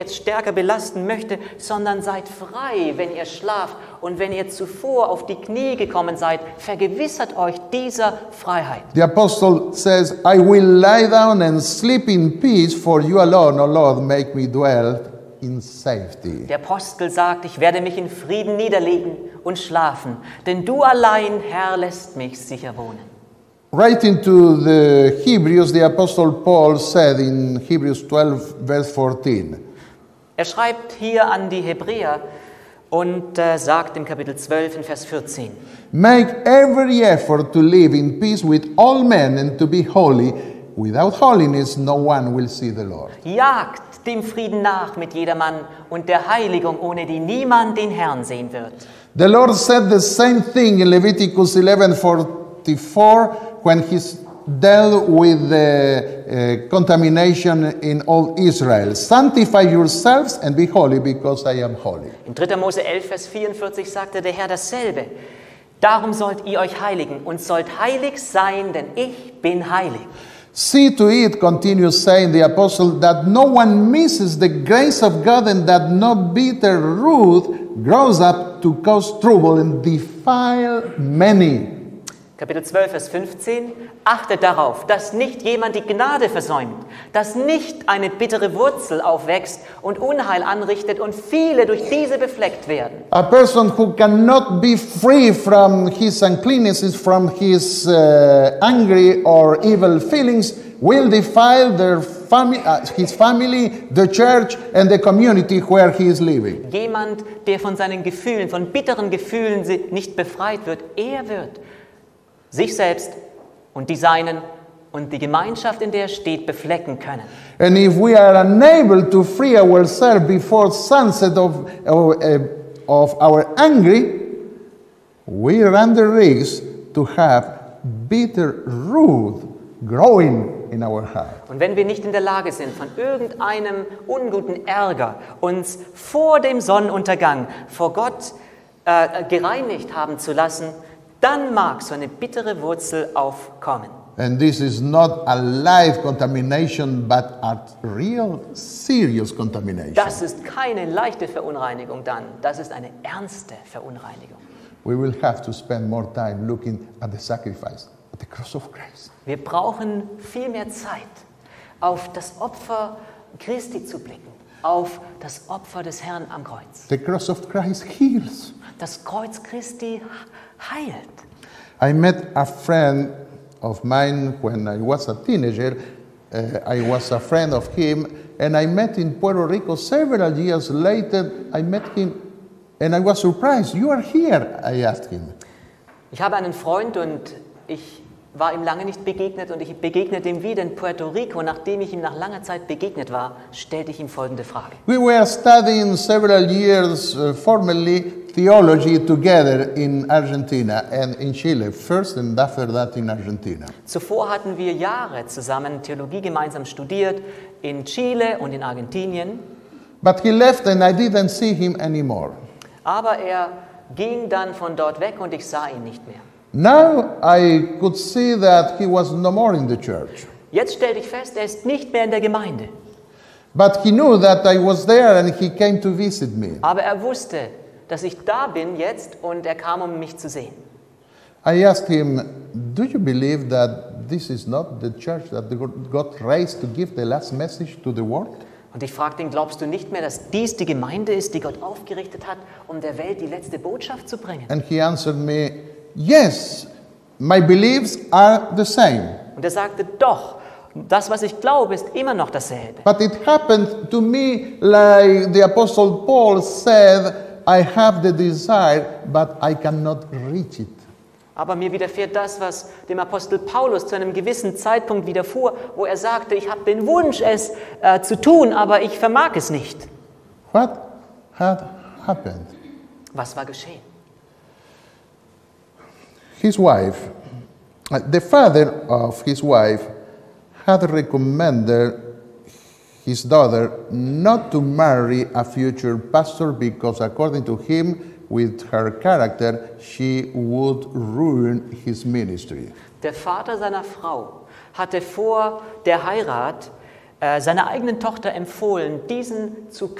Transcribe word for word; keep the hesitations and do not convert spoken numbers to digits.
jetzt stärker belasten möchte, sondern seid frei, wenn ihr schlaft. Und wenn ihr zuvor auf die Knie gekommen seid, vergewissert euch dieser Freiheit. The apostle says, I will lie down and sleep in peace, for you alone, O Lord, make me dwell in safety. Der Apostel sagt, ich werde mich in Frieden niederlegen und schlafen, denn du allein, Herr, lässt mich sicher wohnen. Writing to the Hebrews, the apostle Paul said in Hebrews twelve, verse fourteen, Er schreibt hier an die Hebräer und äh, sagt im Kapitel zwölf in Vers vierzehn, make every effort to live in peace with all men and to be holy. Without holiness, no one will see the Lord. jagt dem Frieden nach mit jedermann und der Heiligung, ohne die niemand den Herrn sehen wird. The Lord said the same thing in Leviticus eleven forty-four when he dealt with the uh, contamination in all Israel. Sanctify yourselves and be holy, because I am holy. In dritter Mose elf, Vers vierundvierzig sagte der Herr dasselbe. Darum sollt ihr euch heiligen und sollt heilig sein, denn ich bin heilig. See to it, continues saying the apostle, that no one misses the grace of God and that no bitter root grows up to cause trouble and defile many. Kapitel zwölf, Vers fünfzehn. Achtet darauf, dass nicht jemand die Gnade versäumt, dass nicht eine bittere Wurzel aufwächst und Unheil anrichtet und viele durch diese befleckt werden. A person who cannot be free from his uncleannesses, from his uh, angry or evil feelings, will defile their fami- uh, his family, the church, and the community where he is living. Jemand, der von seinen Gefühlen, von bitteren Gefühlen nicht befreit wird, er wird sich selbst und die Seinen und die Gemeinschaft, in der er steht, beflecken können. And if we are unable to free ourselves before sunset of, of, uh, of our anger, we run the risk to have bitter root growing in our heart. Und wenn wir nicht in der Lage sind, von irgendeinem unguten Ärger uns vor dem Sonnenuntergang vor Gott äh, gereinigt haben zu lassen, dann mag so eine bittere Wurzel aufkommen. And this is not a light contamination, but a real serious contamination. Das ist keine leichte Verunreinigung dann, das ist eine ernste Verunreinigung. We will have to spend more time looking at the sacrifice, at the cross of Christ. Wir brauchen viel mehr Zeit, auf das Opfer Christi zu blicken, auf das Opfer des Herrn am Kreuz. The cross of Christ heals. Das Kreuz Christi heilt. I met a friend of mine when I was a teenager. Uh, I was a friend of him, and I met in Puerto Rico several years later. I met him, and I was surprised. You are here, I asked him. Ich habe einen Freund und ich war ihm lange nicht begegnet und ich begegnete ihm wieder in Puerto Rico. Nachdem ich ihm nach langer Zeit begegnet war, stellte ich ihm folgende Frage. We were studying several years uh, formally theology together in Argentina and in Chile, first and after that in Argentina. Zuvor hatten wir Jahre zusammen Theologie gemeinsam studiert, in Chile und in Argentinien. But he left and I didn't see him anymore. Aber er ging dann von dort weg und ich sah ihn nicht mehr. Now I could see that he was no more in the church. Jetzt stellte ich fest, er ist nicht mehr in der Gemeinde. But he knew that I was there and he came to visit me. Aber er wusste, dass ich da bin jetzt und er kam, um mich zu sehen. I asked him, do you believe that this is not the church that God raised to give the last message to the world? Und ich fragte ihn, glaubst du nicht mehr, dass dies die Gemeinde ist, die Gott aufgerichtet hat, um der Welt die letzte Botschaft zu bringen? And he answered me, yes, my beliefs are the same. Und er sagte, doch, das, was ich glaube, ist immer noch dasselbe. But it happened to me like the Apostle Paul said, I have the desire, but I cannot reach it. Aber mir widerfährt das, was dem Apostel Paulus zu einem gewissen Zeitpunkt widerfuhr, wo er sagte, ich habe den Wunsch, es äh, zu tun, aber ich vermag es nicht. What had happened? Was war geschehen? His wife, uh, the father of his wife, had recommended his daughter not to marry a future pastor because, according to him, with her character, she would ruin his ministry. Der Vater seiner Frau hatte vor der Heirat äh, seiner eigenen Tochter empfohlen, diesen zu